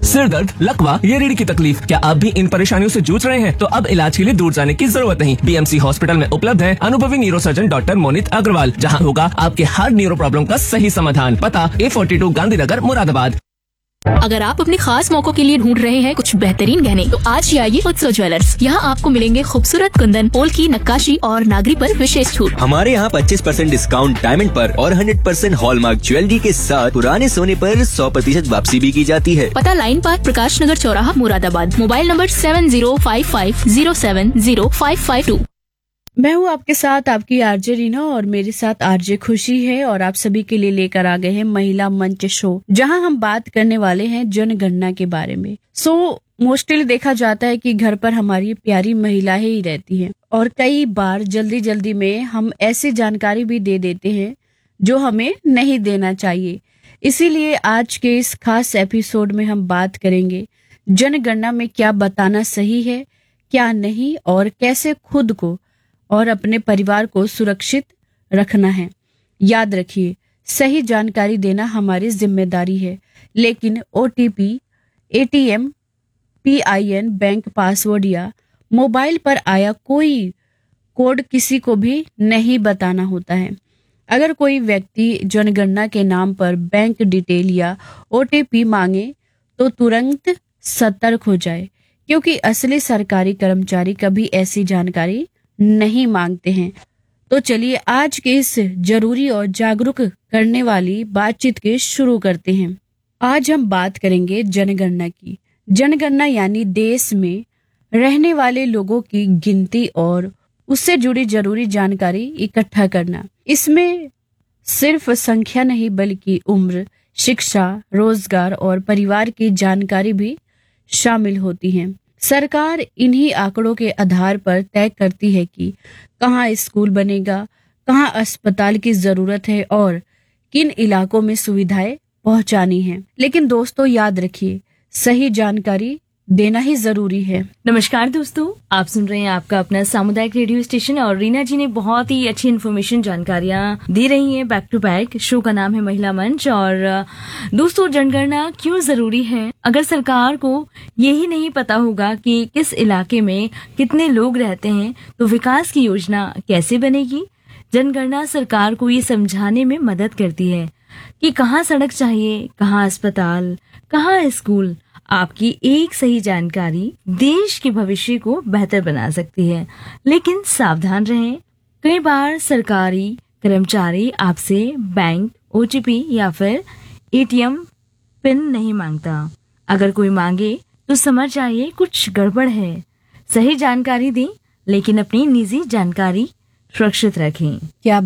सिर दर्द, लकवा या रीढ़ की तकलीफ, क्या आप भी इन परेशानियों से जूझ रहे हैं? तो अब इलाज के लिए दूर जाने की जरूरत नहीं। बीएमसी हॉस्पिटल में उपलब्ध है अनुभवी न्यूरोसर्जन डॉक्टर मोनित अग्रवाल, जहां होगा आपके हर न्यूरो प्रॉब्लम का सही समाधान। पता A42 गांधीनगर मुरादाबाद। अगर आप अपने खास मौकों के लिए ढूंढ रहे हैं कुछ बेहतरीन गहने, तो आज ही आइए उत्सव ज्वेलर्स। यहाँ आपको मिलेंगे खूबसूरत कुंदन, पोल की नक्काशी और नागरी पर विशेष छूट। हमारे यहाँ 25% डिस्काउंट डायमंड पर और 100% हॉलमार्क ज्वेलरी के साथ पुराने सोने पर 100% वापसी भी की जाती है। पता लाइन पार्क, प्रकाश नगर चौराहा, मुरादाबाद। Mobile number 7055070552। मैं हूँ आपके साथ आपकी आरजे रीना और मेरे साथ आरजे खुशी है और आप सभी के लिए लेकर आ गए हैं महिला मंच शो, जहां हम बात करने वाले हैं जनगणना के बारे में। मोस्टली देखा जाता है कि घर पर हमारी प्यारी महिलाएं ही रहती हैं और कई बार जल्दी जल्दी में हम ऐसी जानकारी भी दे देते हैं जो हमें नहीं देना चाहिए। इसीलिए आज के इस खास एपिसोड में हम बात करेंगे जनगणना में क्या बताना सही है, क्या नहीं, और कैसे खुद को और अपने परिवार को सुरक्षित रखना है। याद रखिए, सही जानकारी देना हमारी जिम्मेदारी है, लेकिन OTP, ATM, PIN, bank password या मोबाइल पर आया कोई कोड किसी को भी नहीं बताना होता है। अगर कोई व्यक्ति जनगणना के नाम पर बैंक डिटेल या OTP मांगे तो तुरंत सतर्क हो जाए, क्योंकि असली सरकारी कर्मचारी कभी ऐसी जानकारी नहीं मांगते हैं। तो चलिए आज के इस जरूरी और जागरूक करने वाली बातचीत के शुरू करते हैं। आज हम बात करेंगे जनगणना की। जनगणना यानी देश में रहने वाले लोगों की गिनती और उससे जुड़ी जरूरी जानकारी इकट्ठा करना। इसमें सिर्फ संख्या नहीं बल्कि उम्र, शिक्षा, रोजगार और परिवार की जानकारी भी शामिल होती है। सरकार इन्हीं आंकड़ों के आधार पर तय करती है कि कहाँ स्कूल बनेगा, कहाँ अस्पताल की जरूरत है और किन इलाकों में सुविधाएं पहुंचानी है। लेकिन दोस्तों याद रखिए, सही जानकारी देना ही जरूरी है। नमस्कार दोस्तों, आप सुन रहे हैं आपका अपना सामुदायिक रेडियो स्टेशन और रीना जी ने बहुत ही अच्छी इन्फॉर्मेशन जानकारियां दे रही हैं बैक टू बैक। शो का नाम है महिला मंच। और दोस्तों, जनगणना क्यों जरूरी है? अगर सरकार को यही नहीं पता होगा कि किस इलाके में कितने लोग रहते हैं तो विकास की योजना कैसे बनेगी? जनगणना सरकार को ये समझाने में मदद करती है कि कहाँ सड़क चाहिए, कहाँ अस्पताल, कहाँ स्कूल। आपकी एक सही जानकारी देश के भविष्य को बेहतर बना सकती है। लेकिन सावधान रहें, कई बार सरकारी कर्मचारी आपसे बैंक, OTP या फिर ATM पिन नहीं मांगता। अगर कोई मांगे तो समझ जाइए कुछ गड़बड़ है। सही जानकारी दें, लेकिन अपनी निजी जानकारी सुरक्षित रखें। क्या